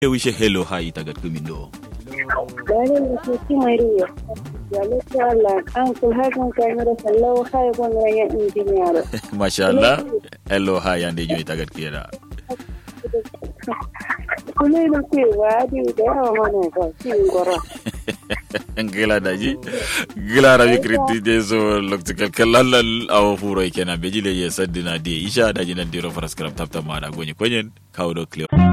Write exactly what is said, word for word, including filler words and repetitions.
wishe hello hai tagat kumindo. Dale msuki Maria. Yale Allah uncle hakan kamera sallahu hai gonga ya engineer. Mashallah. Hello hai ande joy tagat kira. Kule no ke wadi da mana ka singora. Ngela daji. Ngela rabi kriti deso loktikal kalal aw furo ikena bejile ye sadina de isha daji nan diro faras kram tapta mara gonyi konyen kawdo clear.